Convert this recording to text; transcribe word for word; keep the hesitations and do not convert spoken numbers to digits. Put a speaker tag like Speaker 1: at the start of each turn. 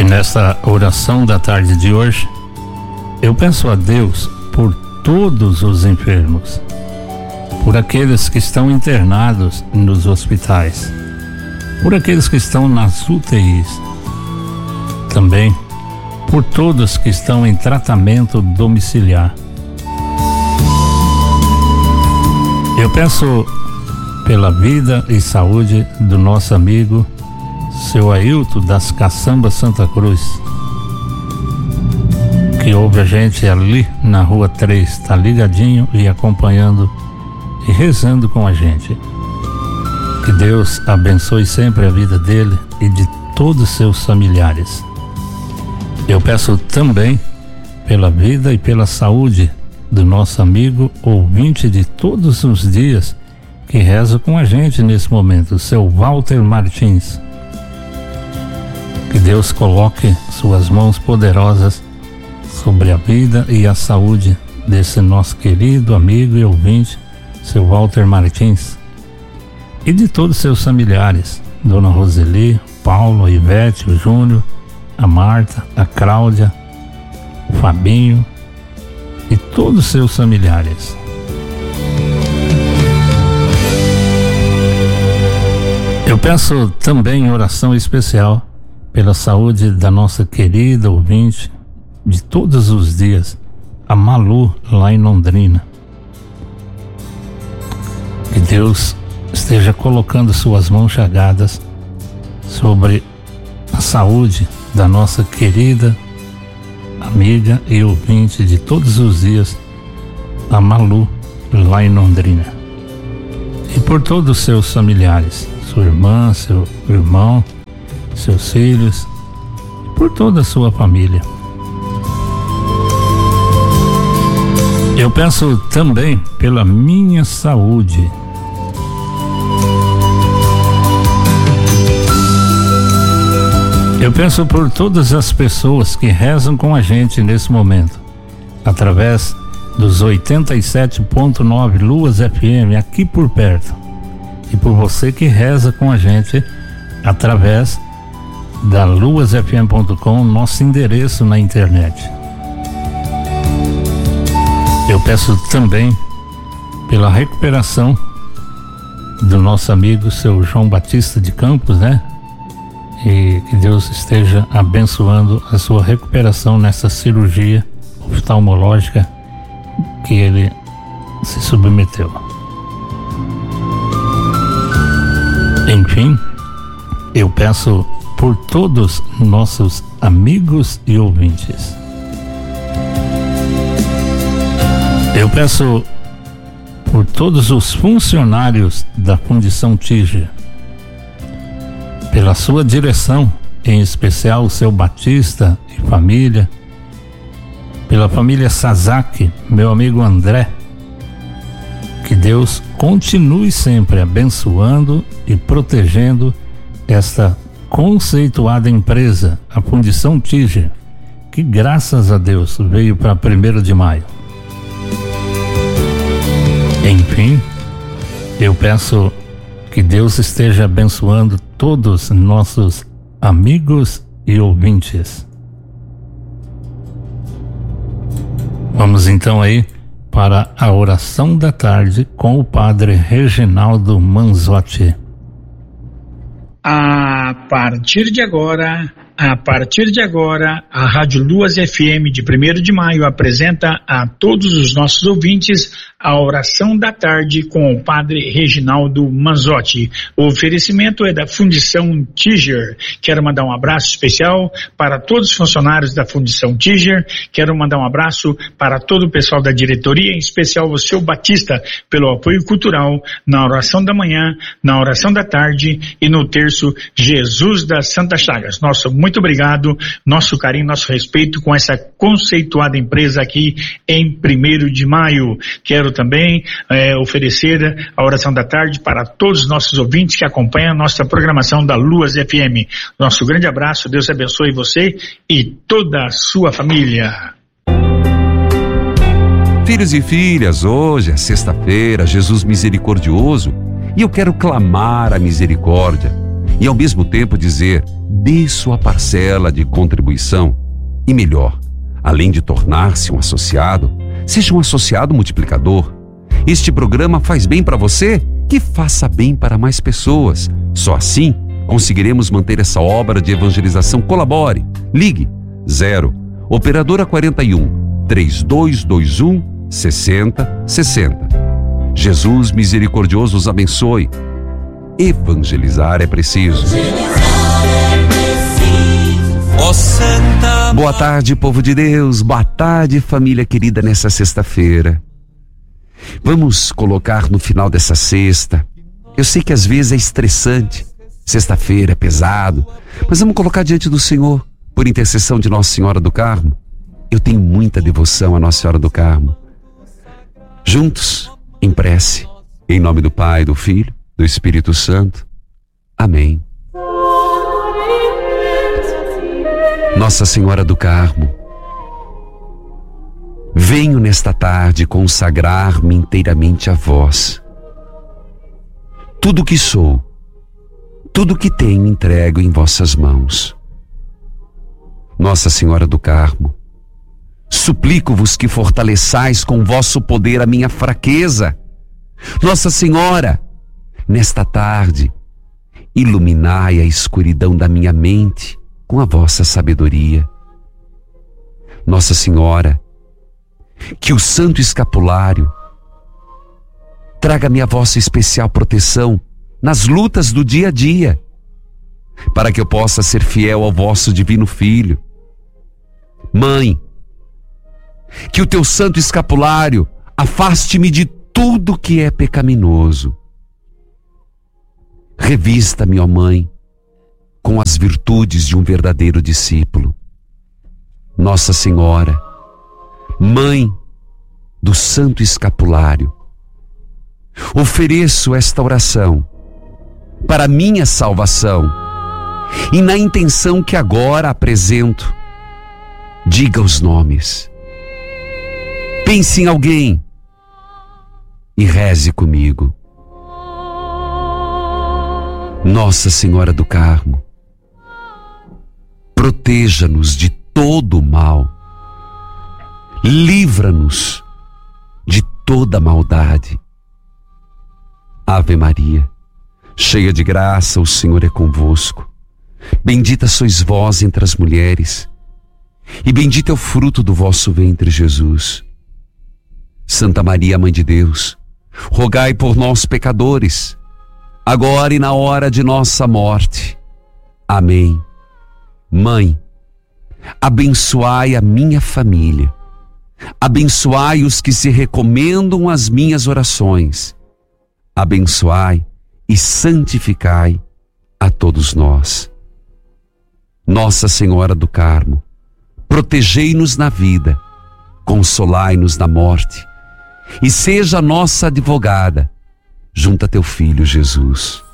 Speaker 1: nesta oração da tarde de hoje, eu peço a Deus por todos os enfermos, por aqueles que estão internados nos hospitais, por aqueles que estão nas U T Is, também por todos que estão em tratamento domiciliar. Eu peço pela vida e saúde do nosso amigo seu Ailton das Caçambas Santa Cruz, que ouve a gente ali na rua três, está ligadinho e acompanhando e rezando com a gente. Que Deus abençoe sempre a vida dele e de todos os seus familiares. Eu peço também pela vida e pela saúde do nosso amigo ouvinte de todos os dias que reza com a gente nesse momento, o seu Walter Martins. Que Deus coloque suas mãos poderosas sobre a vida e a saúde desse nosso querido amigo e ouvinte, seu Walter Martins, e de todos os seus familiares, Dona Roseli, Paulo, a Ivete, o Júnior, a Marta, a Cláudia, o Fabinho e todos os seus familiares. Eu peço também oração especial pela saúde da nossa querida ouvinte de todos os dias, a Malu, lá em Londrina. Que Deus esteja colocando suas mãos chagadas sobre a saúde da nossa querida amiga e ouvinte de todos os dias, a Malu, lá em Londrina. E por todos os seus familiares, sua irmã, seu irmão, seus filhos, por toda a sua família. Eu peço também pela minha saúde. Eu peço por todas as pessoas que rezam com a gente nesse momento, através dos oitenta e sete ponto nove Luas F M aqui por perto, e por você que reza com a gente através da luas f m ponto com, nosso endereço na internet. Eu peço também pela recuperação do nosso amigo seu João Batista de Campos, né? E que Deus esteja abençoando a sua recuperação nessa cirurgia oftalmológica que ele se submeteu. Enfim, eu peço por todos nossos amigos e ouvintes. Eu peço por todos os funcionários da Fundição Tiger, pela sua direção, em especial o seu Batista e família, pela família Sazaki, meu amigo André. Que Deus continue sempre abençoando e protegendo esta conceituada empresa, a Fundição Tiger, que graças a Deus veio para primeiro de maio. Enfim, eu peço que Deus esteja abençoando todos nossos amigos e ouvintes. Vamos então aí para a oração da tarde com o padre Reginaldo Manzotti.
Speaker 2: A partir de agora, a partir de agora, a Rádio Luas F M de primeiro de maio apresenta a todos os nossos ouvintes a oração da tarde com o padre Reginaldo Manzotti. O oferecimento é da Fundição Tiger. Quero mandar um abraço especial para todos os funcionários da Fundição Tiger. Quero mandar um abraço para todo o pessoal da diretoria, em especial o seu Batista, pelo apoio cultural na oração da manhã, na oração da tarde e no terço Jesus das Santas Chagas. Nosso muito obrigado, nosso carinho, nosso respeito com essa conceituada empresa aqui em primeiro de maio. Quero também é, oferecer a oração da tarde para todos os nossos ouvintes que acompanham a nossa programação da Luas F M. Nosso grande abraço, Deus abençoe você e toda a sua família.
Speaker 3: Filhos e filhas, hoje é sexta-feira, Jesus misericordioso, e eu quero clamar a misericórdia e ao mesmo tempo dizer: dê sua parcela de contribuição. E melhor, além de tornar-se um associado, seja um associado multiplicador. Este programa faz bem para você, que faça bem para mais pessoas. Só assim conseguiremos manter essa obra de evangelização. Colabore. Ligue zero Operadora quarenta e um, trinta e dois vinte e um, sessenta, sessenta. Jesus misericordioso os abençoe. Evangelizar é preciso.
Speaker 4: Oh, Santa...
Speaker 3: Boa tarde, povo de Deus. Boa tarde, família querida, nessa sexta-feira. Vamos colocar no final dessa sexta. Eu sei que às vezes é estressante. Sexta-feira é pesado. Mas vamos colocar diante do Senhor, por intercessão de Nossa Senhora do Carmo. Eu tenho muita devoção a Nossa Senhora do Carmo. Juntos, em prece, em nome do Pai, do Filho, do Espírito Santo. Amém. Nossa Senhora do Carmo, venho nesta tarde consagrar-me inteiramente a vós. Tudo o que sou, tudo o que tenho entrego em vossas mãos. Nossa Senhora do Carmo, suplico-vos que fortaleçais com vosso poder a minha fraqueza. Nossa Senhora, nesta tarde, iluminai a escuridão da minha mente com a vossa sabedoria. Nossa Senhora, que o Santo Escapulário traga-me a vossa especial proteção nas lutas do dia a dia, para que eu possa ser fiel ao vosso divino Filho. Mãe, que o teu Santo Escapulário afaste-me de tudo que é pecaminoso. Revista-me, ó Mãe, com as virtudes de um verdadeiro discípulo. Nossa Senhora, Mãe do Santo Escapulário, ofereço esta oração para minha salvação e na intenção que agora apresento. Diga os nomes, pense em alguém e reze comigo. Nossa Senhora do Carmo, proteja-nos de todo o mal, livra-nos de toda maldade. Ave Maria, cheia de graça, o Senhor é convosco. Bendita sois vós entre as mulheres, e bendito é o fruto do vosso ventre, Jesus. Santa Maria, Mãe de Deus, rogai por nós, pecadores, agora e na hora de nossa morte. Amém. Mãe, abençoai a minha família, abençoai os que se recomendam às minhas orações, abençoai e santificai a todos nós. Nossa Senhora do Carmo, protegei-nos na vida, consolai-nos na morte, e seja nossa advogada junto a teu Filho Jesus.